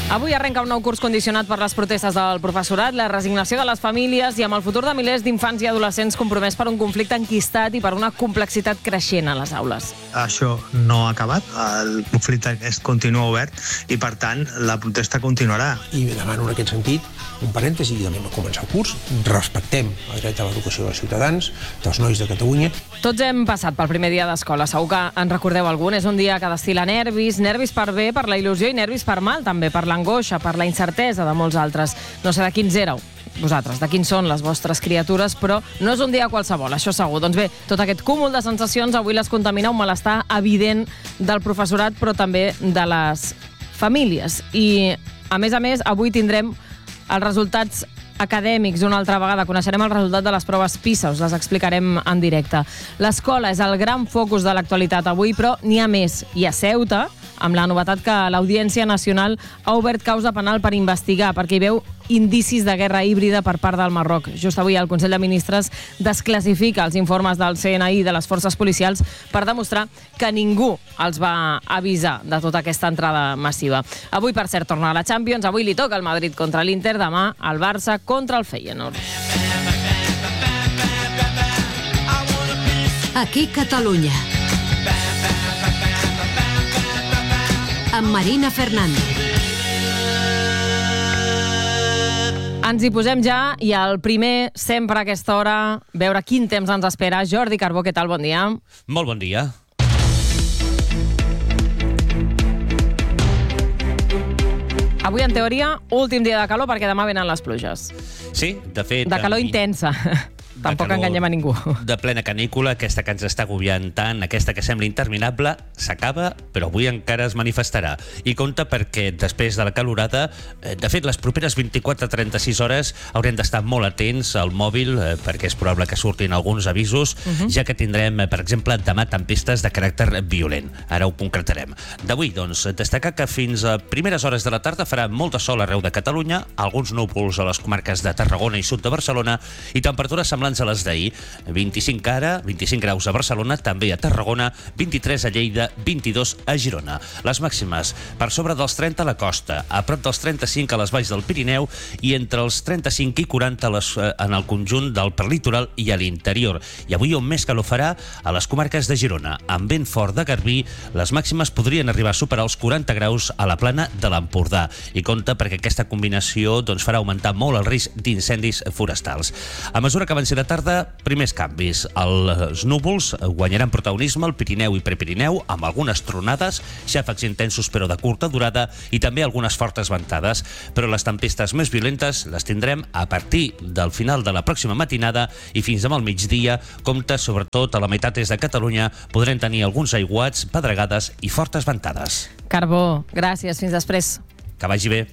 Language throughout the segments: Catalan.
Avui arrenca un nou curs condicionat per les protestes del professorat, la resignació de les famílies i amb el futur de milers d'infants i adolescents compromès per un conflicte enquistat i per una complexitat creixent a les aules. Això no ha acabat, el conflicte continua obert i, per tant, la protesta continuarà. I demano en aquest sentit un parèntesi i també començar el curs. Respectem el dret a l'educació dels ciutadans, dels nois de Catalunya. Tots hem passat pel primer dia d'escola, segur que en recordeu algun. És un dia que destila nervis per bé, per la il·lusió i nervis per mal, també per l'angoixa, per la incertesa de molts altres. No sé de quins éreu vosaltres, de quins són les vostres criatures, però no és un dia qualsevol, això segur. Doncs bé, tot aquest cúmul de sensacions avui les contamina un malestar evident del professorat, però també de les famílies. I, a més, avui tindrem els resultats acadèmics una altra vegada. Coneixerem el resultat de les proves PISA, us les explicarem en directe. L'escola és el gran focus de l'actualitat avui, però n'hi ha més. I a Ceuta, amb la novetat que l'Audiència Nacional ha obert causa penal per investigar, perquè hi veu indicis de guerra híbrida per part del Marroc. Just avui el Consell de Ministres desclassifica els informes del CNI i de les forces policials per demostrar que ningú els va avisar de tota aquesta entrada massiva. Avui, per cert, torna a la Champions. Avui li toca el Madrid contra l'Inter, demà el Barça contra el Feyenoord. Aquí Catalunya. Amb Marina Fernández. Ens hi posem ja i el primer, sempre a aquesta hora, veure quin temps ens espera. Jordi Carbó, què tal? Bon dia. Molt bon dia. Avui, en teoria, últim dia de calor perquè demà venen les pluges. Sí, de fet... De calor intensa. Tampoc enganyem a ningú. De plena canícula, aquesta que ens està agobiant tant, aquesta que sembla interminable, s'acaba, però avui encara es manifestarà. I compte perquè després de la calorada, de fet, les properes 24-36 hores haurem d'estar molt atents al mòbil, perquè és probable que surtin alguns avisos, ja que tindrem, per exemple, demà tempestes de caràcter violent. Ara ho concretarem. D'avui, doncs, destacar que fins a primeres hores de la tarda farà molt de sol arreu de Catalunya, alguns núvols a les comarques de Tarragona i sud de Barcelona, i temperatures semblants a les d'ahir. 25 ara, 25 graus a Barcelona, també a Tarragona, 23 a Lleida, 22 a Girona. Les màximes per sobre dels 30 a la costa, a prop dels 35 a les valls del Pirineu i entre els 35 i 40 en el conjunt del prelitoral i a l'interior. I avui on més calor farà a les comarques de Girona. Amb vent fort de Garbí, les màximes podrien arribar a superar els 40 graus a la plana de l'Empordà. I compte perquè aquesta combinació farà augmentar molt el risc d'incendis forestals. A mesura que avanci la tarda, primers canvis. Els núvols guanyaran protagonisme al Pirineu i Prepirineu, amb algunes tronades, xàfecs intensos però de curta durada i també algunes fortes ventades. Però les tempestes més violentes les tindrem a partir del final de la pròxima matinada i fins demà al migdia. Compte, sobretot a la meitat est de Catalunya, podrem tenir alguns aiguats, pedregades i fortes ventades. Carbó, gràcies. Fins després. Que vagi bé.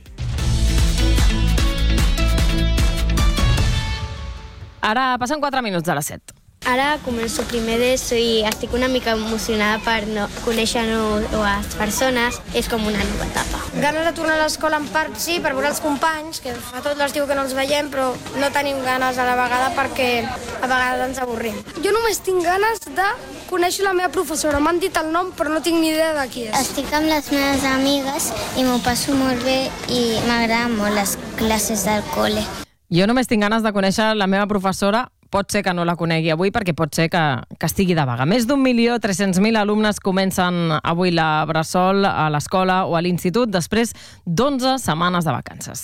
Ara passen 4 minuts de les 7. Ara començo primer d'ESO i estic una mica emocionada per conèixer noves persones. És com una nova etapa. Ganes de tornar a l'escola en part, sí, per veure els companys, que fa tot l'estiu que no els veiem, però no tenim ganes a la vegada perquè a vegades ens avorrim. Jo només tinc ganes de conèixer la meva professora. M'han dit el nom, però no tinc ni idea de qui és. Estic amb les meves amigues i m'ho passo molt bé i m'agraden molt les classes del col·le. Jo només tinc ganes de conèixer la meva professora. Pot ser que no la conegui avui perquè pot ser que estigui de vaga. Més d'1.300.000 alumnes comencen avui la bressol a l'escola o a l'institut després d'11 setmanes de vacances.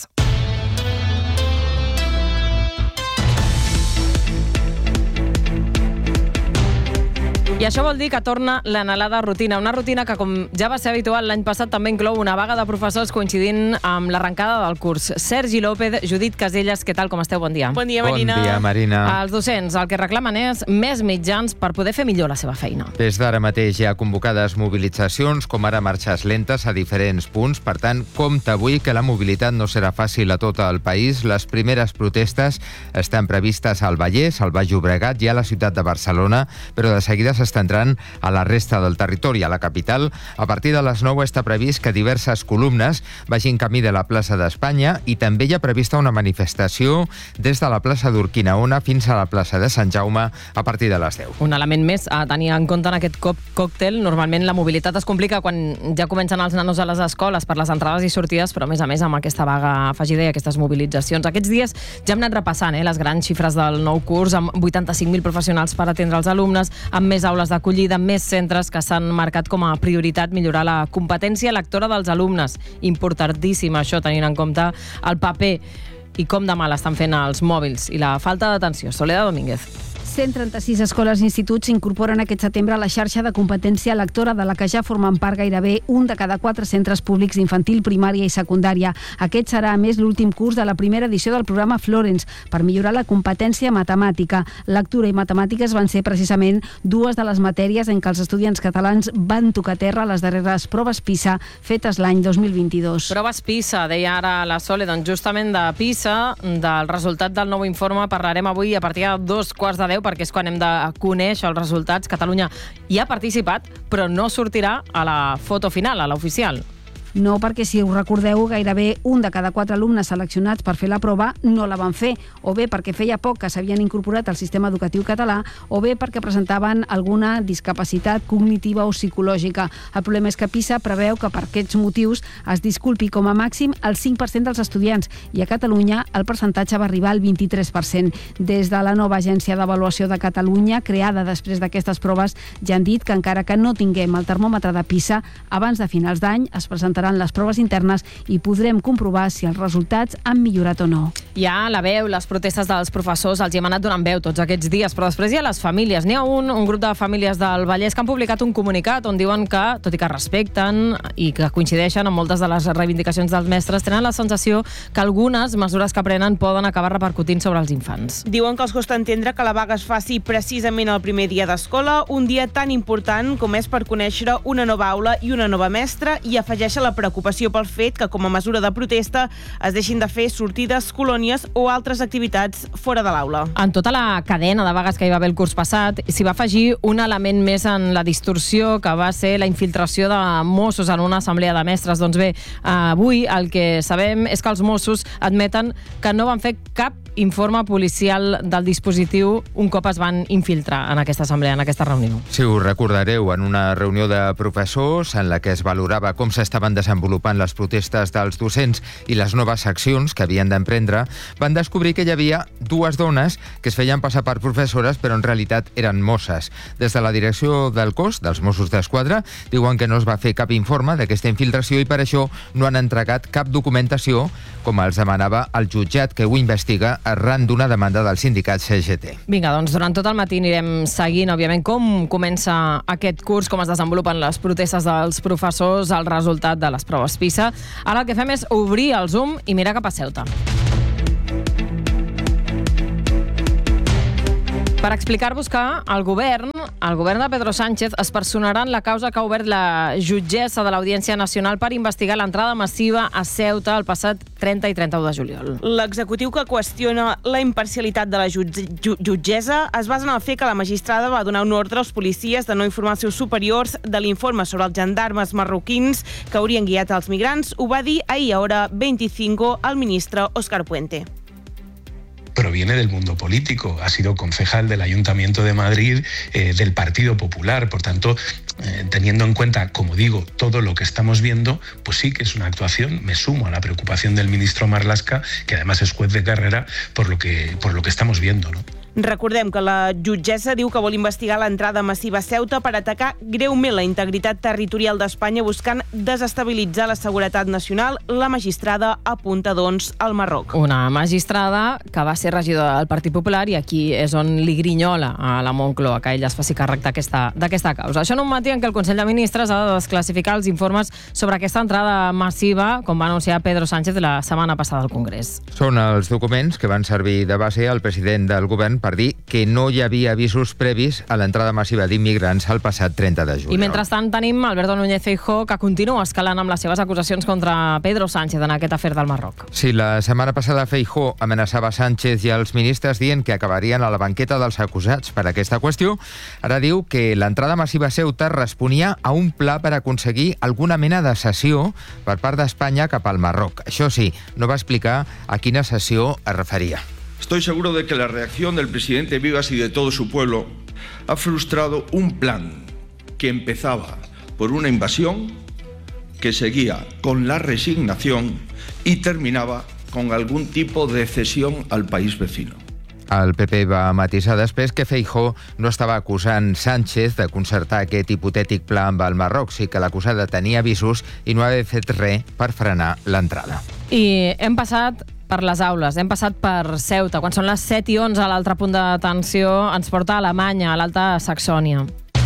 I això vol dir que torna l'anhelada rutina. Una rutina que, com ja va ser habitual l'any passat, també inclou una vaga de professors coincidint amb l'arrencada del curs. Sergi López, Judit Caselles, què tal, com esteu? Bon dia. Bon dia, Marina. Bon dia, Marina. Els docents el que reclamen és més mitjans per poder fer millor la seva feina. Des d'ara mateix hi ha convocades mobilitzacions, com ara marxes lentes a diferents punts. Per tant, compte avui que la mobilitat no serà fàcil a tot el país. Les primeres protestes estan previstes al Vallès, al Baix Llobregat i a la ciutat de Barcelona, però de seguida s'estendran a la resta del territori. A la capital, a partir de les 9 està previst que diverses columnes vagin camí de la plaça d'Espanya i també hi ha prevista una manifestació des de la plaça d'Urquinaona fins a la plaça de Sant Jaume a partir de les 10. Un element més a tenir en compte en aquest còctel. Normalment la mobilitat es complica quan ja comencen els nanos a les escoles per les entrades i sortides, però a més amb aquesta vaga afegida i aquestes mobilitzacions. Aquests dies ja hem anat repassant les grans xifres del nou curs, amb 85.000 professionals per atendre els alumnes, amb més aules d'acollida, amb més centres que s'han marcat com a prioritat millorar la competència lectora dels alumnes. Importantíssim això, tenint en compte el paper i com de mal estan fent els mòbils i la falta d'atenció. Soledad Domínguez. 136 escoles i instituts s'incorporen aquest setembre a la xarxa de competència lectora de la que ja formen part gairebé un de cada 4 centres públics d'infantil, primària i secundària. Aquest serà, a més, l'últim curs de la primera edició del programa Florence per millorar la competència matemàtica. Lectura i matemàtiques van ser precisament dues de les matèries en què els estudiants catalans van tocar terra a les darreres proves PISA fetes l'any 2022. Proves PISA, deia ara la Sole, doncs justament de PISA, del resultat del nou informe parlarem avui a partir de 2:15, perquè és quan hem de conèixer els resultats. Catalunya hi ha participat, però no sortirà a la foto final, a l'oficial. No, perquè si us recordeu, gairebé un de cada 4 alumnes seleccionats per fer la prova no la van fer, o bé perquè feia poc que s'havien incorporat al sistema educatiu català, o bé perquè presentaven alguna discapacitat cognitiva o psicològica. El problema és que PISA preveu que per aquests motius es disculpi com a màxim el 5% dels estudiants, i a Catalunya el percentatge va arribar al 23%. Des de la nova Agència d'Avaluació de Catalunya, creada després d'aquestes proves, ja han dit que encara que no tinguem el termòmetre de PISA, abans de finals d'any es presentaran les proves internes i podrem comprovar si els resultats han millorat o no. Ja la veu, les protestes dels professors els hi hem anat donant veu tots aquests dies, però després hi ha les famílies. N'hi ha un grup de famílies del Vallès que han publicat un comunicat on diuen que, tot i que respecten i que coincideixen amb moltes de les reivindicacions dels mestres, tenen la sensació que algunes mesures que prenen poden acabar repercutint sobre els infants. Diuen que els costa entendre que la vaga es faci precisament el primer dia d'escola, un dia tan important com és per conèixer una nova aula i una nova mestra, i afegeixen la preocupació pel fet que, com a mesura de protesta, es deixin de fer sortides, colònies o altres activitats fora de l'aula. En tota la cadena de vagues que hi va haver el curs passat, s'hi va afegir un element més en la distorsió, que va ser la infiltració de Mossos en una assemblea de mestres. Doncs bé, avui el que sabem és que els Mossos admeten que no van fer cap informe policial del dispositiu un cop es van infiltrar en aquesta assemblea, en aquesta reunió. Si us recordareu, en una reunió de professors en la que es valorava com s'estaven desenvolupant les protestes dels docents i les noves accions que havien d'emprendre, van descobrir que hi havia dues dones que es feien passar per professores, però en realitat eren mosses. Des de la direcció del cos, dels Mossos d'Esquadra, diuen que no es va fer cap informe d'aquesta infiltració i per això no han entregat cap documentació, com els demanava el jutjat que ho investiga arran d'una demanda del sindicat CGT. Vinga, doncs durant tot el matí anirem seguint, òbviament, com comença aquest curs, com es desenvolupen les protestes dels professors, el resultat de les proves PISA. Ara el que fem és obrir el Zoom i mirar cap a Ceuta. Per explicar-vos que el govern de Pedro Sánchez es personarà en la causa que ha obert la jutgessa de l'Audiència Nacional per investigar l'entrada massiva a Ceuta el passat 30 i 31 de juliol. L'executiu que qüestiona la imparcialitat de la jutgessa es basa en el fet que la magistrada va donar un ordre als policies de no informar els seus superiors de l'informe sobre els gendarmes marroquins que haurien guiat els migrants. Ho va dir ahir a Hora 25 el ministre Óscar Puente. Proviene del mundo político, ha sido concejal del Ayuntamiento de Madrid, del Partido Popular, por tanto, teniendo en cuenta, como digo, todo lo que estamos viendo, pues sí que es una actuación. Me sumo a la preocupación del ministro Marlaska, que además es juez de carrera, por lo que estamos viendo, ¿no? Recordem que la jutgessa diu que vol investigar l'entrada massiva a Ceuta per atacar greument la integritat territorial d'Espanya buscant desestabilitzar la seguretat nacional. La magistrada apunta, doncs, al Marroc. Una magistrada que va ser regidora del Partit Popular i aquí és on li grinyola a la Moncloa que ella es faci càrrec d'aquesta causa. Això en un matí en què el Consell de Ministres ha de desclassificar els informes sobre aquesta entrada massiva, com va anunciar Pedro Sánchez la setmana passada al Congrés. Són els documents que van servir de base al president del govern per dir que no hi havia avisos previs a l'entrada massiva d'immigrants el passat 30 de juliol. I mentrestant tenim Alberto Núñez Feijóo, que continua escalant amb les seves acusacions contra Pedro Sánchez en aquest afer del Marroc. Sí, la setmana passada Feijóo amenaçava Sánchez i els ministres dient que acabarien a la banqueta dels acusats per aquesta qüestió. Ara diu que l'entrada massiva a Ceuta responia a un pla per aconseguir alguna mena de cessió per part d'Espanya cap al Marroc. Això sí, no va explicar a quina cessió es referia. Estoy seguro de que la reacción del presidente Vivas y de todo su pueblo ha frustrado un plan que empezaba por una invasión, que seguía con la resignación y terminaba con algún tipo de cesión al país vecino. El PP va matisar després que Feijóo no estava acusant Sánchez de concertar aquest hipotètic pla amb el Marroc, sí que l'acusat de tenir avisos i no haver fet res per frenar l'entrada. I hem passat per les aules, hem passat per Ceuta. Quan són les 7:11, a l'altre punt d'atenció ens porta a Alemanya, a l'Alta Saxònia.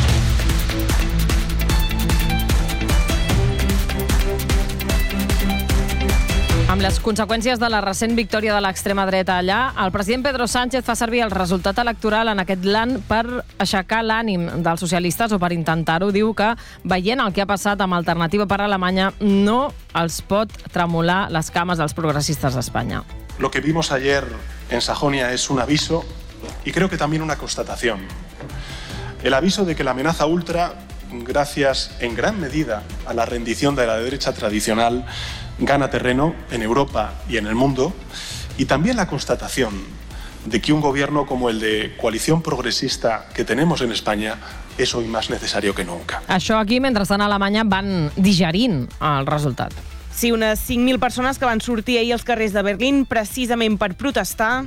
Amb les conseqüències de la recent victòria de l'extrema dreta allà, el president Pedro Sánchez fa servir el resultat electoral en aquest land per aixecar l'ànim dels socialistes o per intentar-ho. Diu que, veient el que ha passat amb Alternativa per Alemanya, no els pot tremolar les cames dels progressistes d'Espanya. Lo que vimos ayer en Sajonia es un aviso y creo que también una constatación. El aviso de que la amenaza ultra, gracias en gran medida a la rendición de la derecha tradicional, gana terreno en Europa y en el mundo, y también la constatación de que un gobierno como el de coalición progresista que tenemos en España és hoy más necesario que nunca. Això aquí, mentrestant a Alemanya van digerint el resultat. Sí, unes 5.000 persones que van sortir ahir als carrers de Berlín precisament per protestar.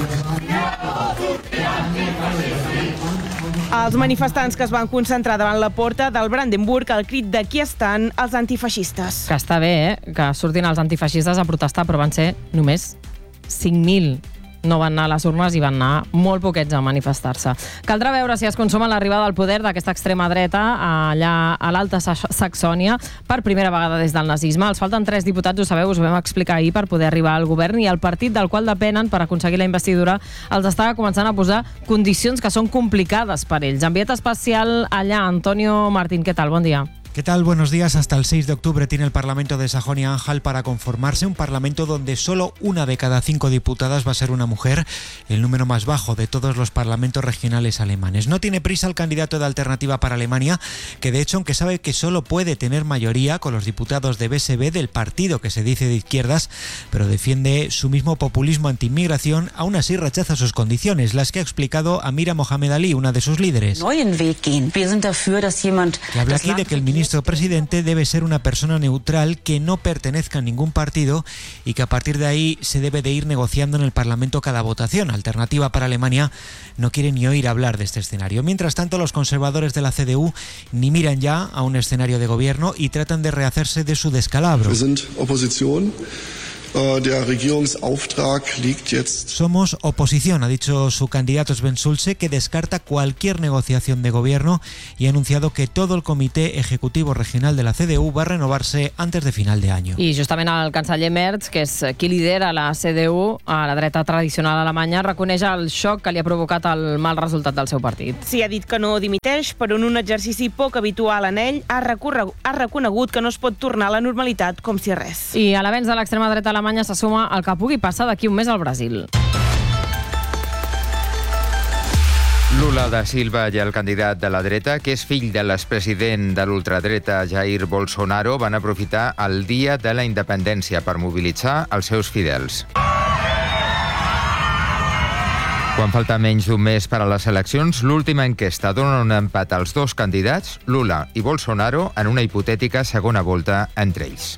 Els manifestants que es van concentrar davant la porta del Brandenburg al crit de "Aquí estan els antifeixistes". Que està bé, que surtin els antifeixistes a protestar, però van ser només 5.000. No van anar a les urnes i van anar molt poquets a manifestar-se. Caldrà veure si es consuma l'arribada al poder d'aquesta extrema dreta allà a l'Alta Saxònia per primera vegada des del nazisme. Els falten 3 diputats, ho sabeu, us ho vam explicar ahir, per poder arribar al govern, i el partit del qual depenen per aconseguir la investidura els està començant a posar condicions que són complicades per ells. Enviat especial allà, Antonio Martín, què tal? Bon dia. ¿Qué tal? Buenos días. Hasta el 6 de octubre tiene el Parlamento de Sajonia-Anhalt para conformarse, un parlamento donde solo 1 de cada 5 diputadas va a ser una mujer, el número más bajo de todos los parlamentos regionales alemanes. No tiene prisa el candidato de Alternativa para Alemania, que de hecho, aunque sabe que solo puede tener mayoría con los diputados de BSB, del partido que se dice de izquierdas, pero defiende su mismo populismo anti-inmigración, aún así rechaza sus condiciones, las que ha explicado Amira Mohamed Ali, una de sus líderes. Que habla aquí de que el ministro presidente debe ser una persona neutral que no pertenezca a ningún partido y que a partir de ahí se debe de ir negociando en el Parlamento cada votación. Alternativa para Alemania no quiere ni oír hablar de este escenario. Mientras tanto, los conservadores de la CDU ni miran ya a un escenario de gobierno y tratan de rehacerse de su descalabro. Somos oposición, ha dicho su candidato Sven Schulze, que descarta cualquier negociación de gobierno y ha anunciado que todo el Comité Ejecutivo Regional de la CDU va a renovarse antes de final de año. I justament el canceller Merz, que és qui lidera la CDU, a la dreta tradicional alemanya, reconeix el xoc que li ha provocat el mal resultat del seu partit. Sí, ha dit que no dimiteix, però en un exercici poc habitual en ell ha reconegut que no es pot tornar a la normalitat com si res. I a l'avenç de l'extrema dreta alemanya se suma el que pugui passar d'aquí un mes al Brasil. Lula da Silva i el candidat de la dreta, que és fill de l'expresident de l'ultradreta Jair Bolsonaro, van aprofitar el dia de la independència per mobilitzar els seus fidels. Quan falta menys d'un mes per a les eleccions, l'última enquesta dona un empat als dos candidats, Lula i Bolsonaro, en una hipotètica segona volta entre ells.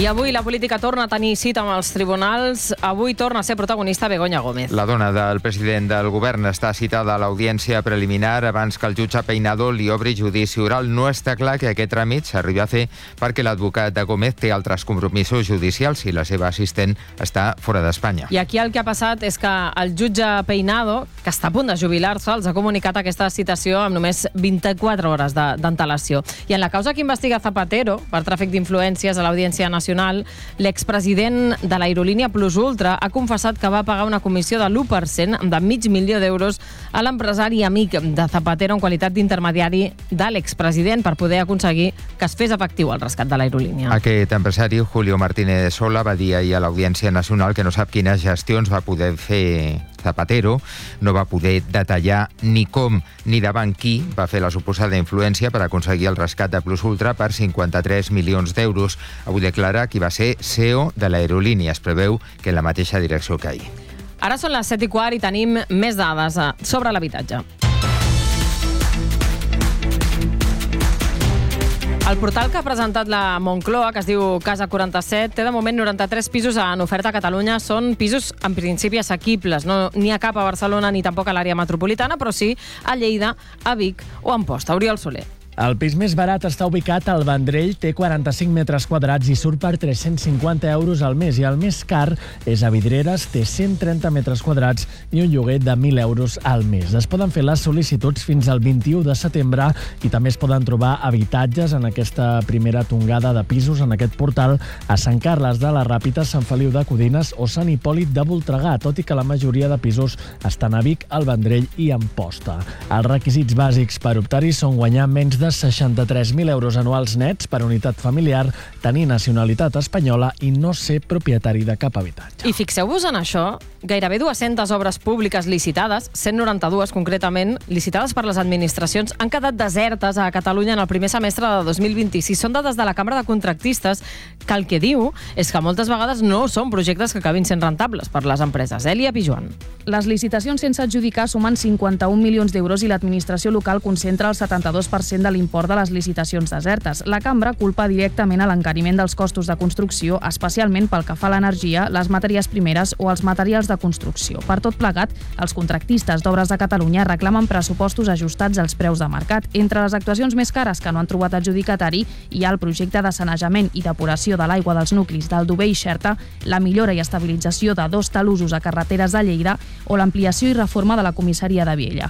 I avui la política torna a tenir cita amb els tribunals. Avui torna a ser protagonista Begoña Gómez. La dona del president del govern està citada a l'audiència preliminar abans que el jutge Peinado li obri judici oral. No està clar que aquest tràmit s'arribi a fer perquè l'advocat de Gómez té altres compromisos judicials i la seva assistent està fora d'Espanya. I aquí el que ha passat és que el jutge Peinado, que està a punt de jubilar-se, els ha comunicat aquesta citació amb només 24 hores d'antelació. I en la causa que investiga Zapatero per tràfic d'influències a l'Audiència Nacional, l'expresident de l'aerolínia Plus Ultra ha confessat que va pagar una comissió de l'1% de $500,000 a l'empresari i amic de Zapatero en qualitat d'intermediari de l'expresident per poder aconseguir que es fes efectiu el rescat de l'aerolínia. Aquest empresari, Julio Martínez Sola, va dir ahir a l'Audiència Nacional que no sap quines gestions va poder fer Zapatero, no va poder detallar ni com ni davant qui va fer la suposada influència per aconseguir el rescat de Plus Ultra per 53 milions d'euros. Avui declara qui va ser CEO de l'aerolínia. Es preveu que en la mateixa direcció que ahir. Ara són les 7:15 i tenim més dades sobre l'habitatge. El portal que ha presentat la Moncloa, que es diu Casa 47, té de moment 93 pisos en oferta a Catalunya. Són pisos, en principi, assequibles. No n'hi ha cap a Barcelona ni tampoc a l'àrea metropolitana, però sí a Lleida, a Vic o a Amposta. Oriol Soler. El pis més barat està ubicat al Vendrell, té 45 metres quadrats i surt per 350 euros al mes. I el més car és a Vidreres, té 130 metres quadrats i un lloguer de 1.000 euros al mes. Es poden fer les sol·licituds fins al 21 de setembre i també es poden trobar habitatges en aquesta primera tongada de pisos en aquest portal a Sant Carles de la Ràpita, Sant Feliu de Codines o Sant Hipòlit de Voltregà, tot i que la majoria de pisos estan a Vic, al Vendrell i Amposta. Els requisits bàsics per optar-hi són guanyar menys de 63.000 euros anuals nets per unitat familiar, tenir nacionalitat espanyola i no ser propietari de cap habitatge. I fixeu-vos en això, gairebé 200 obres públiques licitades, 192 concretament, licitades per les administracions, han quedat desertes a Catalunya en el primer semestre de 2026. Són dades de la Cambra de Contractistes, que el que diu és que moltes vegades no són projectes que acabin sent rentables per les empreses. Elia Pijuan. Les licitacions sense adjudicar sumen 51 milions d'euros i l'administració local concentra el 72% de l'import de les licitacions desertes. La cambra culpa directament a l'encariment dels costos de construcció, especialment pel que fa a l'energia, les matèries primeres o els materials de construcció. Per tot plegat, els contractistes d'Obres de Catalunya reclamen pressupostos ajustats als preus de mercat. Entre les actuacions més cares que no han trobat adjudicatari hi ha el projecte de sanejament i depuració de l'aigua dels nuclis d'Aldover i Xerta, la millora i estabilització de 2 talussos a carreteres de Lleida o l'ampliació i reforma de la comissaria de Viella.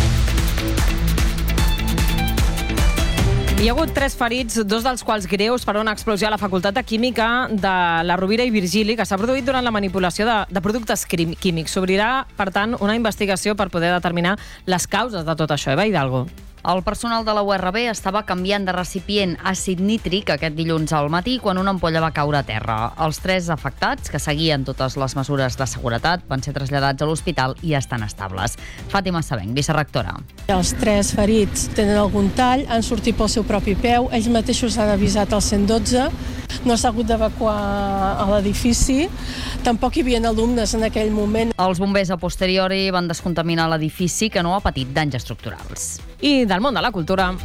Hi ha hagut 3 ferits, 2 dels quals greus per una explosió a la Facultat de Química de la Rovira i Virgili, que s'ha produït durant la manipulació de productes químics. S'obrirà, per tant, una investigació per poder determinar les causes de tot això. Eva Hidalgo. El personal de la URB estava canviant de recipient àcid nítric aquest dilluns al matí quan una ampolla va caure a terra. Els 3 afectats, que seguien totes les mesures de seguretat, van ser traslladats a l'hospital i estan estables. Fàtima Sabenc, vicerectora. Els 3 ferits tenen algun tall, han sortit pel seu propi peu, ells mateixos han avisat al 112, no s'ha hagut d'evacuar a l'edifici, tampoc hi havia alumnes en aquell moment. Els bombers a posteriori van descontaminar l'edifici, que no ha patit danys estructurals. I del món de la cultura.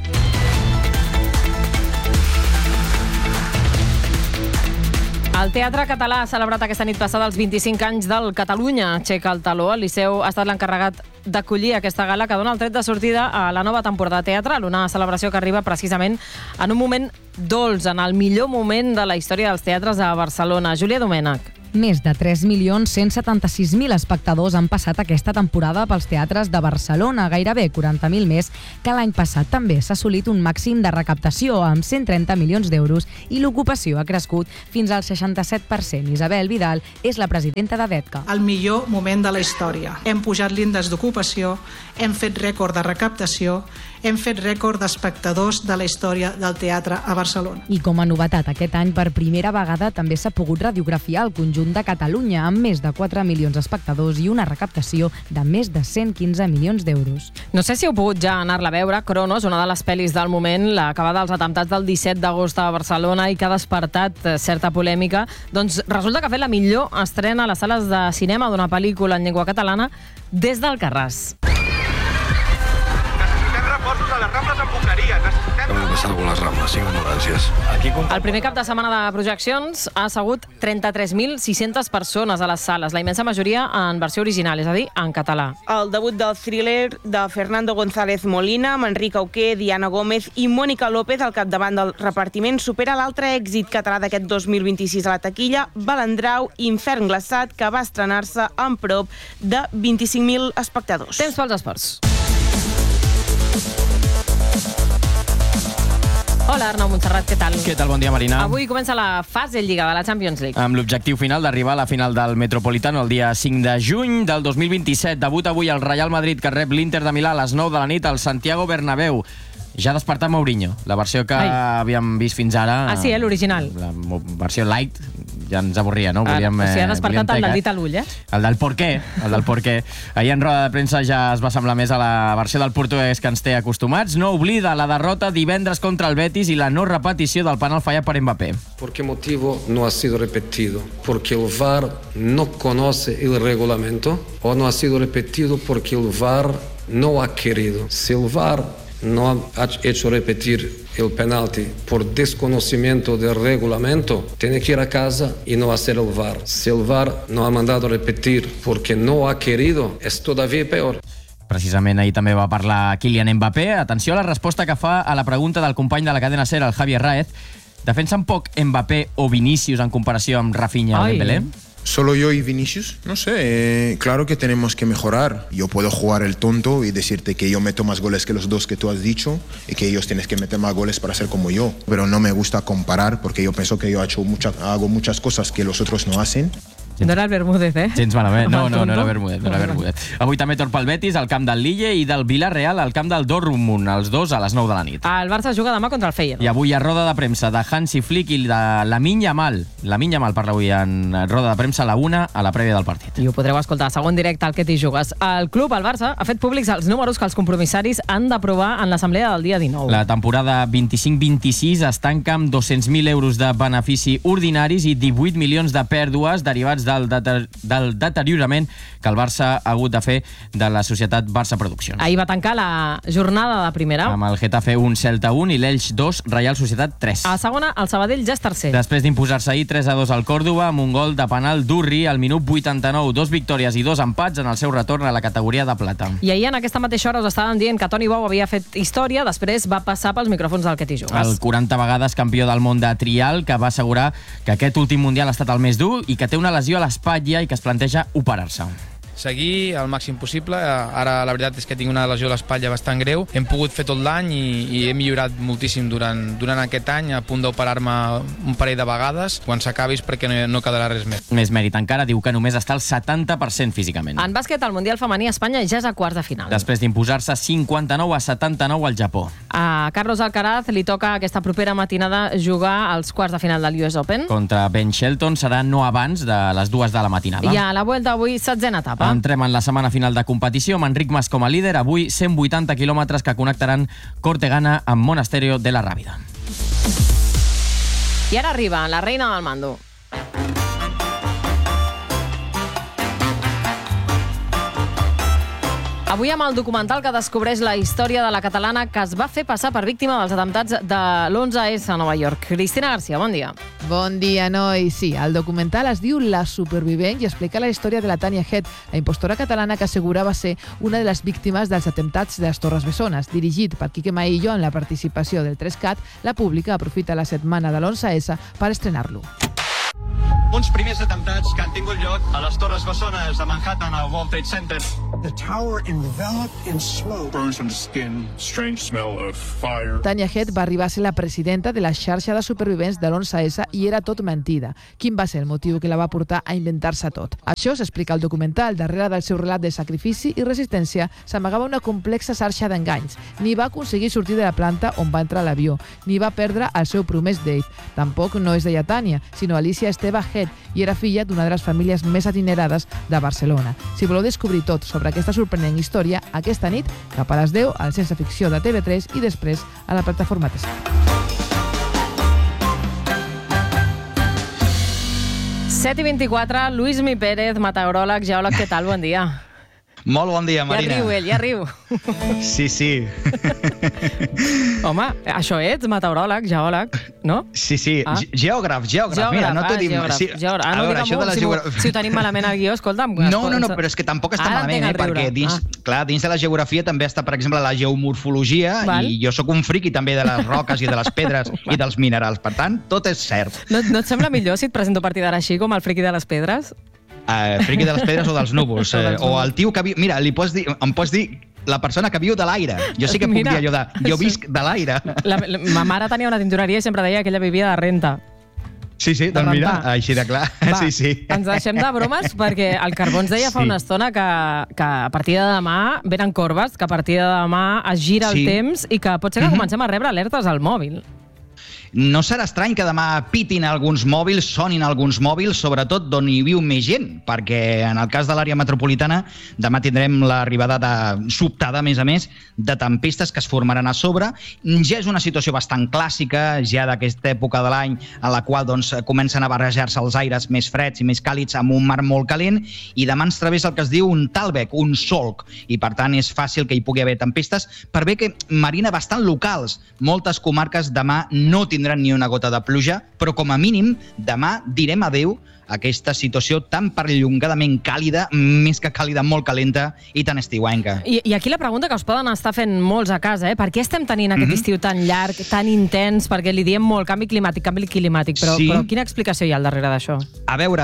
El Teatre Català ha celebrat aquesta nit passada els 25 anys del Catalunya Aixeca el Taló. El Liceu ha estat l'encarregat d'acollir aquesta gala que dona el tret de sortida a la nova temporada teatral, una celebració que arriba precisament en un moment dolç, en el millor moment de la història dels teatres de Barcelona. Júlia Domènech. Més de 3.176.000 espectadors han passat aquesta temporada pels teatres de Barcelona, gairebé 40.000 més que l'any passat. També s'ha assolit un màxim de recaptació amb 130 milions d'euros i l'ocupació ha crescut fins al 67%. Isabel Vidal és la presidenta de DETCA. El millor moment de la història. Hem pujat l'índex d'ocupació, hem fet rècord de recaptació, hem fet rècord d'espectadors de la història del teatre a Barcelona. I com a novetat, aquest any per primera vegada també s'ha pogut radiografiar el conjunt de Catalunya amb més de 4 milions d'espectadors i una recaptació de més de 115 milions d'euros. No sé si heu pogut ja anar-la a veure. Cronos, una de les pel·lis del moment, l'acabada dels atemptats del 17 d'agost a Barcelona i que ha despertat certa polèmica, doncs resulta que ha fet la millor estrena a les sales de cinema d'una pel·lícula en llengua catalana des d'Alcarràs. Necessitem reforços a les Rambles amb Boqueria. Hem de passar a les Rambles. 5 ambulàncies. El primer cap de setmana de projeccions ha assegut 33.600 persones a les sales, la immensa majoria en versió original, és a dir, en català. El debut del thriller de Fernando González Molina, amb Enric Auqué, Diana Gómez i Mònica López al capdavant del repartiment supera l'altre èxit català d'aquest 2026 a la taquilla, Balandrau, Infern glaçat, que va estrenar-se amb prop de 25.000 espectadors. Temps pels esports. Hola, Arnau Montserrat, què tal? Què tal? Bon dia, Marina. Avui comença la fase Lliga de la Champions League. Amb l'objectiu final d'arribar a la final del Metropolitano el dia 5 de juny del 2027. Debut avui al Real Madrid, que rep l'Inter de Milà a les 9 de la nit al Santiago Bernabéu. Ja ha despertat Mourinho, la versió que havíem vist fins ara. Ah, sí, l'original. La versió light ja ens avorria, no? O sigui, ha despertat el del dit a l'ull, eh? El del porqué. Ahir en roda de premsa ja es va semblar més a la versió del portuguès que ens té acostumats. No oblida la derrota divendres contra el Betis i la no repetició del penal fallat per Mbappé. ¿Por qué motivo no ha sido repetido? ¿Porque el VAR no conoce el reglamento o no ha sido repetido porque el VAR no ha querido? Si el VAR no ha hecho repetir el penalti por desconocimiento del reglamento, tiene que ir a casa y no hacer el VAR. Si el VAR no ha mandado repetir porque no ha querido, es todavía peor. Precisament ahir també va parlar Kylian Mbappé. Atenció a la resposta que fa a la pregunta del company de la cadena SER, el Javier Raez. Defensen poc Mbappé o Vinícius en comparació amb Rafinha o Dembélé? ¿Solo yo y Vinicius? No sé, claro que tenemos que mejorar. Yo puedo jugar el tonto y decirte que yo meto más goles que los dos que tú has dicho y que ellos tienen que meter más goles para ser como yo. Pero no me gusta comparar porque yo pienso que yo hago muchas cosas que los otros no hacen. No era el Bermúdez, eh? Gens malament. No era Bermúdez. Avui també torna pel Betis, al camp del Lille, i del Villarreal, al camp del Dortmund, els dos a les 9 de la nit. El Barça juga demà contra el Feyenoord. I avui a roda de premsa de Hansi Flick i de Lamine Yamal. Lamine Yamal parla avui en roda de premsa a la 1, a la prèvia del partit. I ho podreu escoltar segon directe al Que t'hi jugues. El club, el Barça, ha fet públics els números que els compromissaris han d'aprovar en l'assemblea del dia 19. La temporada 25-26 es tanca amb 200.000 euros de benefici ordinaris i 18 milions de pèrdues derivats del deteriorament que el Barça ha hagut de fer de la societat Barça Produccions. Ahir va tancar la jornada de primera. Amb el Getafe 1, Celta 1 i l'Elx 2, Reial Societat 3. A segona, el Sabadell ja és tercer. Després d'imposar-se ahir 3-2 al Còrdova amb un gol de penal d'Urri al minut 89, 2 victòries i 2 empats en el seu retorn a la categoria de plata. I ahir en aquesta mateixa hora us estàvem dient que Toni Bou havia fet història, després va passar pels micròfons del Que t'hi jugues. El 40 vegades campió del món de trial, que va assegurar que aquest últim mundial ha estat el més dur i que té una lesió a l'espatlla i que es planteja operar-se. Seguir al màxim possible. Ara la veritat és que tinc una lesió a l'espatlla bastant greu. Hem pogut fer tot l'any i he millorat moltíssim durant aquest any, a punt d'operar-me un parell de vegades. Quan s'acabis perquè no quedarà res més. Més mèrit encara, diu que només està al 70% físicament. En bàsquet, el Mundial femení a Espanya ja és a quarts de final. Després d'imposar-se 59-79 al Japó. A Carlos Alcaraz li toca aquesta propera matinada jugar als quarts de final del US Open. Contra Ben Shelton serà no abans de les 2 de la matinada. I a la Vuelta avui, 7ena etapa. Entrem en la setmana final de competició amb Enric Mas com a líder. Avui 180 quilòmetres que connectaran Cortegana amb Monasterio de la Rábida. I ara arriba la reina del mando. Avui amb el documental que descobreix la història de la catalana que es va fer passar per víctima dels atemptats de l'11S a Nova York. Cristina García, bon dia. Bon dia, noi. Sí, el documental es diu La supervivent i explica la història de la Tania Head, la impostora catalana que assegurava ser una de les víctimes dels atemptats de les Torres Bessones. Dirigit per Quique Maillo amb la participació del 3CAT, la Pública aprofita la setmana de l'11S per estrenar-lo. Uns primers atemptats que han tingut lloc a les Torres Bessones de Manhattan al World Trade Center. The tower enveloped in smoke. Burns on the skin, strange smell of fire. Tania Head va arribar a ser la presidenta de la xarxa de supervivents de l'11S i era tot mentida. Quin va ser el motiu que la va portar a inventar-se tot? Això s'explica al documental. Darrere del seu relat de sacrifici i resistència s'amagava una complexa xarxa d'enganys. Ni va aconseguir sortir de la planta on va entrar l'avió, ni va perdre el seu promès Dave. Tampoc no es deia Tania, sinó Alicia Esteve Head, i era filla d'una de les famílies més adinerades de Barcelona. Si voleu descobrir tot sobre aquesta sorprenent història, aquesta nit, cap a les 10, al Sense Ficció de TV3 i després a la plataforma TC. 7:24, Lluís Mi Pérez, meteoròleg, geòleg, què tal? Bon dia. Molt bon dia, Marina. Ja riu ell, ja riu. Sí. Home, això ets, meteoròleg, geòleg, no? Sí, geògraf, mira, no t'ho dic... Geògraf. No diguem si ho tenim malament al guió, escolta'm. No, però és que tampoc està malament, perquè dins de la geografia també està, per exemple, la geomorfologia, i jo sóc un friqui també de les roques i de les pedres i dels minerals, per tant, tot és cert. No et sembla millor si et presento a partir d'ara així, com el friqui de les pedres? Friqui de les pedres o dels núvols, o el tio que... Mira, em pots dir la persona que viu de l'aire. Jo sí que puc dir allò de... Jo visc de l'aire. Ma mare tenia una tintoreria i sempre deia que ella vivia de renta. Sí, doncs mira, així de clar. Sí. Ens deixem de bromes perquè el Carbó ens deia fa una estona que a partir de demà venen corbes, que a partir de demà es gira el temps i que pot ser que comencem a rebre alertes al mòbil. No serà estrany que demà pitin alguns mòbils, sonin alguns mòbils, sobretot d'on hi viu més gent, perquè en el cas de l'àrea metropolitana demà tindrem l'arribada sobtada, a més, de tempestes que es formaran a sobre. Ja és una situació bastant clàssica, ja d'aquesta època de l'any, en la qual comencen a barrejar-se els aires més freds i més càlids amb un mar molt calent, i demà ens travessa el que es diu un talbec, un solc, i per tant és fàcil que hi pugui haver tempestes, per bé que, Marina, bastant locals. Moltes comarques demà no tindran ni una gota de pluja, però com a mínim demà direm adeu a aquesta situació tan perllongadament càlida, més que càlida, molt calenta i tan estiuenca. I aquí la pregunta que us poden estar fent molts a casa, per què estem tenint aquest estiu tan llarg, tan intens, perquè li diem molt canvi climàtic, però quina explicació hi ha al darrere d'això? A veure,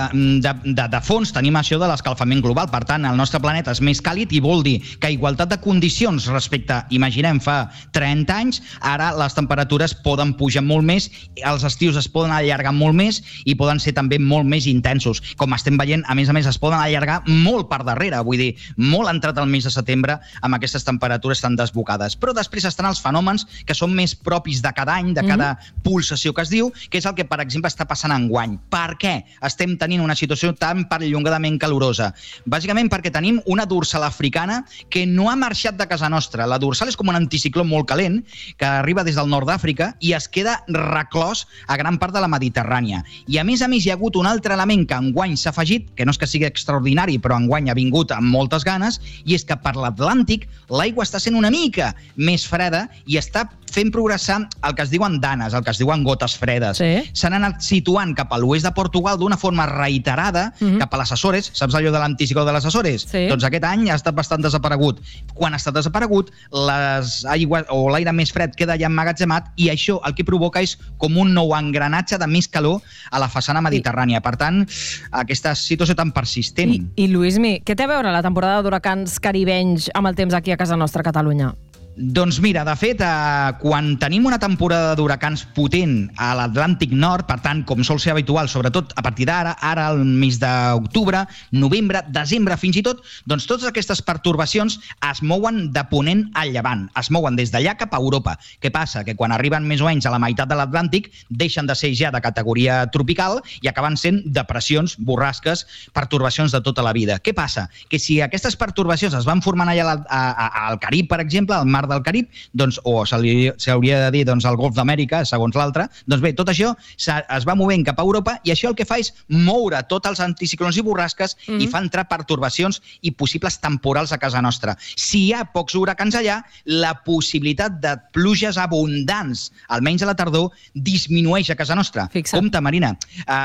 de fons tenim això de l'escalfament global, per tant, el nostre planeta és més càlid i vol dir que a igualtat de condicions respecte, imaginem, fa 30 anys, ara les temperatures poden pujar molt més, els estius es poden allargar molt més i poden ser també molt més intensos. Com estem veient, a més, es poden allargar molt per darrere, vull dir, molt entrat el mes de setembre amb aquestes temperatures tan desbocades. Però després estan els fenòmens que són més propis de cada any, de cada pulsació que es diu, que és el que, per exemple, està passant enguany. Per què estem tenint una situació tan perllongadament calorosa? Bàsicament perquè tenim una dorsal africana que no ha marxat de casa nostra. La dorsal és com un anticicló molt calent que arriba des del nord d'Àfrica i es queda reclòs a gran part de la Mediterrània. I a més hi ha hagut un altre element que enguany s'ha afegit, que no és que sigui extraordinari, però enguany ha vingut amb moltes ganes, i és que per l'Atlàntic l'aigua està sent una mica més freda i està fent progressar el que es diuen danes, el que es diuen gotes fredes. S'han anat situant cap a l'oest de Portugal d'una forma reiterada cap a les Açores. Saps allò de l'anticicló de les Açores? Doncs aquest any ha estat bastant desaparegut. Quan ha estat desaparegut, les aigües o l'aire més fred queda ja emmagatzemat i això el que provoca és com un nou engranatge de més calor a la façana mediterrània. Per tant, aquesta situació tan persistent. I Luismi, què té a veure la temporada d'huracans caribenys amb el temps aquí a casa nostra, a Catalunya? Doncs mira, de fet, quan tenim una temporada d'huracans potent a l'Atlàntic Nord, per tant, com sol ser habitual, sobretot a partir d'ara, ara al mes d'octubre, novembre, desembre, fins i tot, doncs totes aquestes pertorbacions es mouen de ponent a llevant, es mouen des d'allà cap a Europa. Què passa? Que quan arriben més o menys a la meitat de l'Atlàntic, deixen de ser ja de categoria tropical i acaben sent depressions, borrasques, pertorbacions de tota la vida. Què passa? Que si aquestes pertorbacions es van formant allà al Carib, per exemple, al mar del Carib, doncs, o s'hauria de dir el Golf d'Amèrica, segons l'altre, doncs bé, tot això es va movent cap a Europa i això el que fa és moure tots els anticiclons i borrasques i fa entrar pertorbacions i possibles temporals a casa nostra. Si hi ha pocs huracans allà, la possibilitat de pluges abundants, almenys a la tardor, disminueix a casa nostra. Compte, Marina.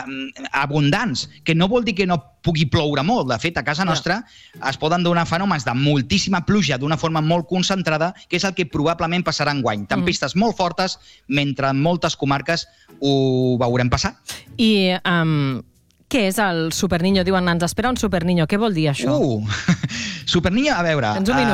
Abundants, que no vol dir que no pugui ploure molt. De fet, a casa nostra es poden donar fenòmens de moltíssima pluja d'una forma molt concentrada, que és el que probablement passarà enguany. Tempestes molt fortes, mentre en moltes comarques ho veurem passar. I què és el Superniño? Diuen, ens espera un Superniño. Què vol dir això? Superniño, a veure,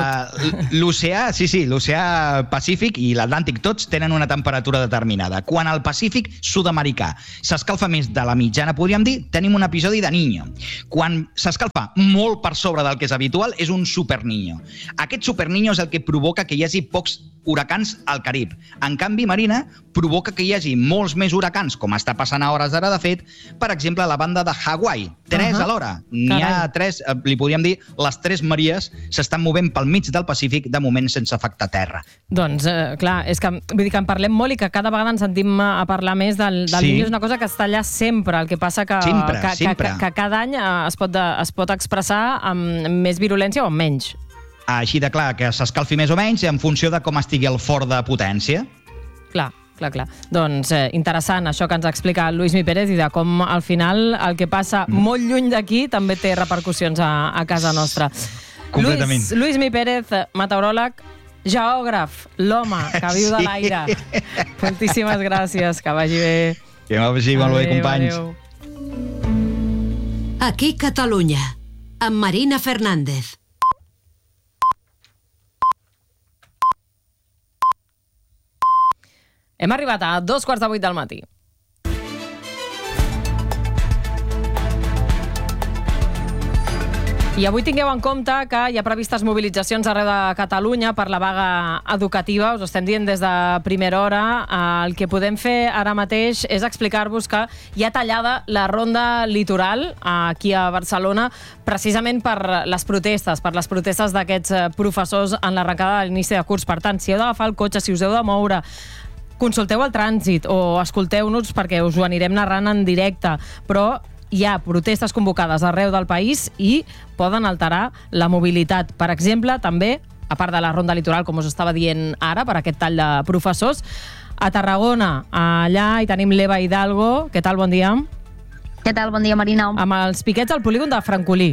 l'oceà, l'oceà Pacífic i l'Atlàntic tots tenen una temperatura determinada. Quan el Pacífic sud-americà s'escalfa més de la mitjana, podríem dir, tenim un episodi de Niño. Quan s'escalfa molt per sobre del que és habitual, és un Superniño. Aquest Superniño és el que provoca que hi hagi pocs huracans al Carib. En canvi, Marina, provoca que hi hagi molts més huracans, com està passant a hores d'ara, de fet, per exemple, a la banda de Hawaii. 3 alhora. N'hi ha 3, li podríem dir, les 3 maries s'estan movent pel mig del Pacífic, de moment sense afectar terra. Doncs, clar, és que, vull dir que en parlem molt i que cada vegada ens sentim a parlar més del Niño. És una cosa que està allà sempre. El que passa que cada any es pot expressar amb més virulència o amb menys. Així de clar, que s'escalfi més o menys en funció de com estigui el fort de potència. Clar. Doncs interessant això que ens explica Luismi Pérez i de com al final el que passa molt lluny d'aquí també té repercussions a casa nostra. Completament. Luismi Pérez, meteoròleg, geògraf, l'home que viu de l'aire. Moltíssimes gràcies, que vagi bé. Que vagi molt bé, companys. Aquí Catalunya, amb Marina Fernández. Hem arribat a 7:45 del matí. I avui tingueu en compte que hi ha previstes mobilitzacions arreu de Catalunya per la vaga educativa. Us estem dient des de primera hora. El que podem fer ara mateix és explicar-vos que hi ha tallada la ronda litoral aquí a Barcelona precisament per les protestes d'aquests professors en l'arrencada de l'inici de curs. Per tant, si heu d'agafar el cotxe, si us heu de moure, consulteu el trànsit o escolteu-nos perquè us ho anirem narrant en directe. Però hi ha protestes convocades arreu del país i poden alterar la mobilitat. Per exemple, també, a part de la ronda litoral, com us estava dient ara, per aquest tall de professors, a Tarragona, allà hi tenim l'Eva Hidalgo. Què tal, bon dia? Què tal, bon dia, Marina? Amb els piquets al polígon de Francolí.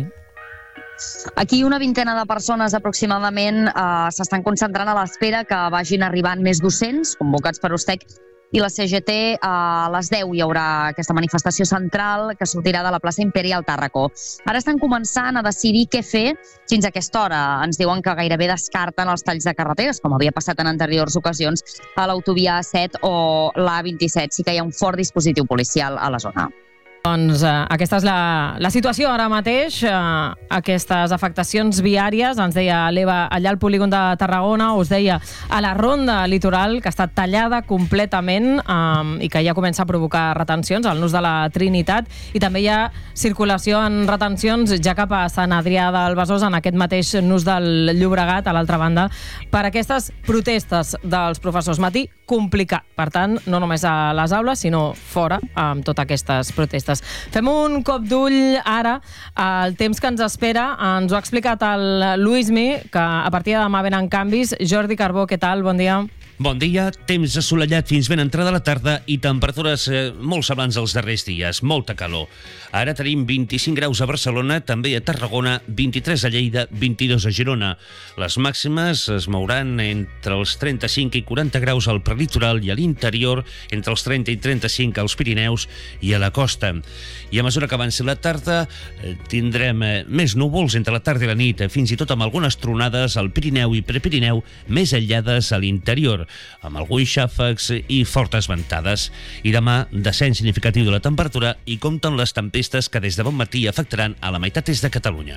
Aquí una vintena de persones aproximadament s'estan concentrant a l'espera que vagin arribant més docents, convocats per USTEC, i la CGT. A les 10 hi haurà aquesta manifestació central que sortirà de la plaça Imperial Tàrraco. Ara estan començant a decidir què fer fins a aquesta hora. Ens diuen que gairebé descarten els talls de carreteres, com havia passat en anteriors ocasions a l'autovia A7 o l'A27. Sí que hi ha un fort dispositiu policial a la zona. Doncs aquesta és la situació ara mateix, aquestes afectacions viàries, ens deia l'Eva, allà al polígon de Tarragona, us deia a la ronda litoral, que està tallada completament i que ja comença a provocar retencions al nus de la Trinitat, i també hi ha circulació en retencions ja cap a Sant Adrià del Besòs, en aquest mateix nus del Llobregat, a l'altra banda, per aquestes protestes dels professors. Matí complicat, per tant, no només a les aules, sinó fora, amb totes aquestes protestes. Fem un cop d'ull ara al temps que ens espera. Ens ho ha explicat el Luismi, que a partir de demà venen canvis. Jordi Carbó, què tal? Bon dia. Bon dia, temps assolellat fins ben entrada la tarda i temperatures molt semblants als darrers dies, molta calor. Ara tenim 25 graus a Barcelona, també a Tarragona, 23 a Lleida, 22 a Girona. Les màximes es mouran entre els 35 i 40 graus al prelitoral i a l'interior, entre els 30 i 35 als Pirineus i a la costa. I a mesura que avanci la tarda tindrem més núvols entre la tarda i la nit, fins i tot amb algunes tronades al Pirineu i Prepirineu, més aïllades a l'interior, amb alguns xàfecs i fortes ventades. I demà, descens significatiu de la temperatura i compten les tempestes que des de bon matí afectaran a la meitat est de Catalunya.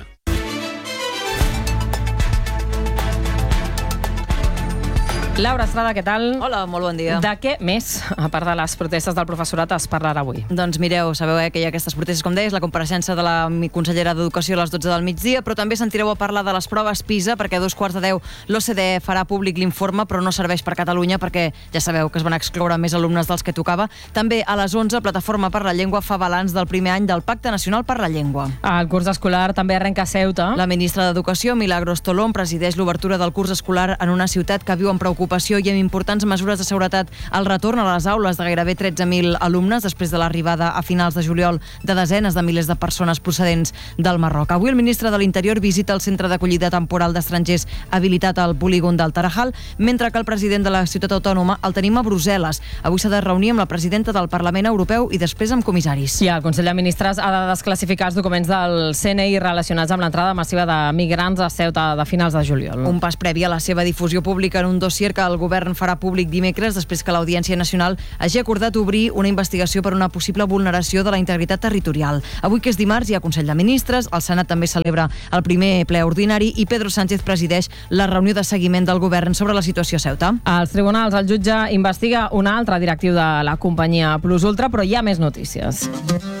Laura Estrada, què tal? Hola, molt bon dia. De què més, a part de les protestes del professorat, es parlarà avui? Doncs mireu, sabeu que hi ha aquestes protestes, com deies, la compareixença de la consellera d'Educació a les 12 del migdia, però també sentireu a parlar de les proves PISA, perquè a 2:15 l'OCDE farà públic l'informe, però no serveix per Catalunya, perquè ja sabeu que es van excloure més alumnes dels que tocava. També a les 11, Plataforma per la Llengua fa balanç del primer any del Pacte Nacional per la Llengua. El curs escolar també arrenca a Ceuta. La ministra d'Educació, Milagros Tolón, presideix l'obertura del curs escolar en una ciutat que viu amb preocupació i amb importants mesures de seguretat al retorn a les aules de gairebé 13.000 alumnes després de l'arribada a finals de juliol de desenes de milers de persones procedents del Marroc. Avui el ministre de l'Interior visita el centre d'acollida temporal d'estrangers habilitat al polígon del Tarajal, mentre que el president de la ciutat autònoma el tenim a Brussel·les. Avui s'ha de reunir amb la presidenta del Parlament Europeu i després amb comissaris. I el Consell de Ministres ha de desclassificar els documents del CNI relacionats amb l'entrada massiva de migrants a Ceuta de finals de juliol. Un pas previ a la seva difusió pública en un dossier que el govern farà públic dimecres després que l'Audiència Nacional hagi acordat obrir una investigació per una possible vulneració de la integritat territorial. Avui, que és dimarts, hi ha Consell de Ministres, el Senat també celebra el primer ple ordinari i Pedro Sánchez presideix la reunió de seguiment del govern sobre la situació a Ceuta. Als tribunals, el jutge investiga un altre directiu de la companyia Plus Ultra, però hi ha més notícies.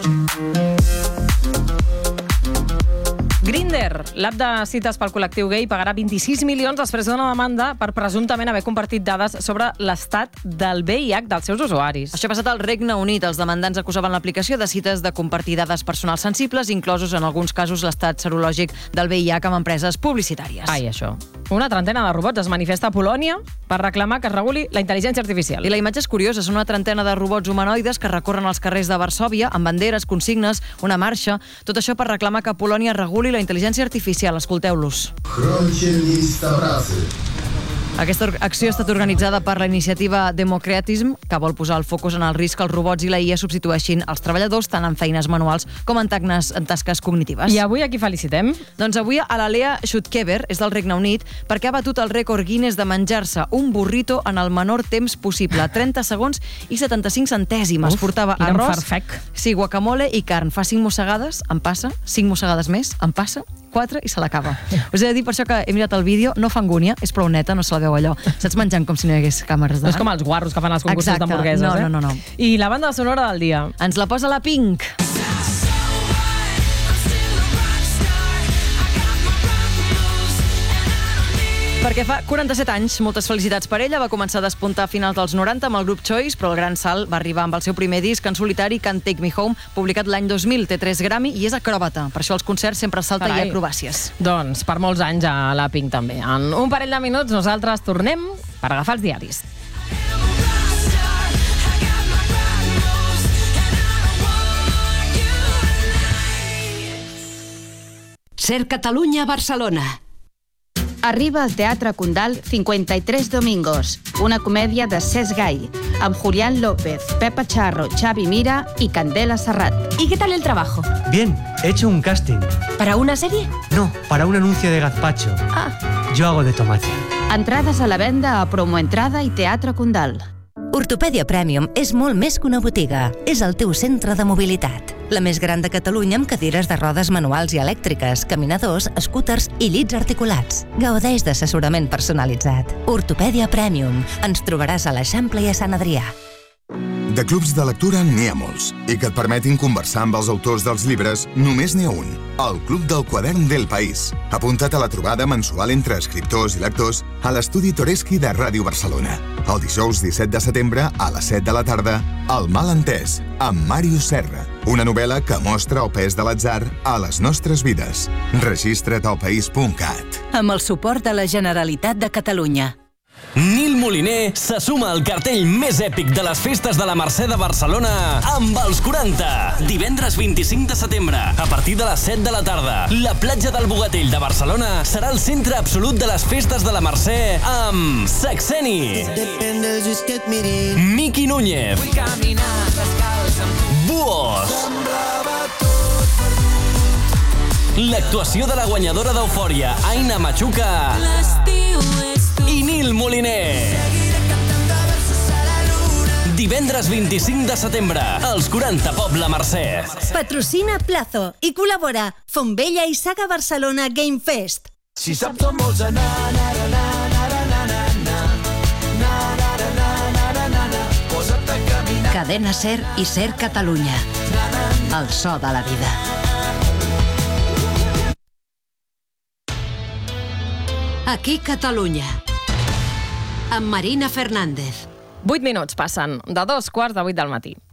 Grindr, l'app de cites pel col·lectiu gay, pagarà 26 milions després d'una demanda per presumptament haver compartit dades sobre l'estat del VIH dels seus usuaris. Això ha passat al Regne Unit. Els demandants acusaven l'aplicació de cites de compartir dades personals sensibles, inclosos en alguns casos l'estat serològic del VIH amb empreses publicitàries. Ai, això. Una trentena de robots es manifesta a Polònia per reclamar que es reguli la intel·ligència artificial. I la imatge és curiosa, són una trentena de robots humanoides que recorren els carrers de Varsòvia amb banderes, consignes, una marxa, tot això per reclamar que Polònia reguli la intel·ligència artificial. Escolteu-los. Aquesta acció ha estat organitzada per la iniciativa Democratism, que vol posar el focus en el risc que els robots i la IA substitueixin els treballadors tant en feines manuals com en tasques cognitives. I avui a qui felicitem? Doncs avui a la Lea Schutkever, és del Regne Unit, perquè ha batut el rècord Guinness de menjar-se un burrito en el menor temps possible, 30 segons i 75 centèsimes. Portava arròs, sí, guacamole i carn. Fa 5 mossegades, em passa, 5 mossegades més, em passa, 4 i se l'acaba. Us he de dir per això que he mirat el vídeo, no fa angúnia, és prou neta, no se la veu allò. Saps, menjant com si no hi hagués càmeres davant. No és com els guarros que fan els concursos d'hamburgueses, no. I la banda sonora del dia? Ens la posa la Pink. Perquè fa 47 anys, moltes felicitats per ella, va començar a despuntar a finals dels 90 amb el grup Choice, però el gran salt va arribar amb el seu primer disc en solitari, Can't Take Me Home, publicat l'any 2000, té 3 Grammy i és acròbata. Per això als concerts sempre salta i acrobàcies. Doncs per molts anys a la Pink també. En un parell de minuts nosaltres tornem per agafar els diaris. Ser Catalunya a Barcelona. Arriba al Teatre Condal 53 Domingos, una comèdia de Cesc Gai, amb Julián López, Pepa Charro, Xavi Mira y Candela Serrat. ¿Y qué tal el trabajo? Bien, he hecho un casting. ¿Para una serie? No, para un anuncio de gazpacho. Yo hago de tomate. Entrades a la venda a Promoentrada i Teatre Condal. Ortopèdia Premium és molt més que una botiga. És el teu centre de mobilitat. La més gran de Catalunya amb cadires de rodes manuals i elèctriques, caminadors, scooters i llits articulats. Gaudeix d'assessorament personalitzat. Ortopèdia Premium. Ens trobaràs a l'Eixample i a Sant Adrià. De clubs de lectura n'hi ha molts, i que et permetin conversar amb els autors dels llibres només n'hi ha un, el Club del Quadern del País. Apunta't a la trobada mensual entre escriptors i lectors a l'estudi Toreschi de Ràdio Barcelona. El dijous 17 de setembre, a les 7 de la tarda, El malentès, amb Màrius Serra. Una novel·la que mostra el pes de l'atzar a les nostres vides. Registra't al país.cat. Amb el suport de la Generalitat de Catalunya. Nil Moliner se suma al cartell més èpic de les festes de la Mercè de Barcelona amb els 40. Divendres 25 de setembre, a partir de les 7 de la tarda, la platja del Bogatell de Barcelona serà el centre absolut de les festes de la Mercè amb Saxeni, Miqui Núñez, Buos, l'actuació de la guanyadora d'Eufòria, Aina Machuca, i Nil Moliner. Divendres 25 de setembre, als 40 Pobla Mercè. Patrocina Plazo i col·labora Fontvella i Saga Barcelona Game Fest. Si saps on vols anar, posa't a caminar. Cadena Ser i Ser Catalunya. El so de la vida. Aquí Catalunya. Amb Marina Fernández. 8 minuts passen de 2:15 del matí.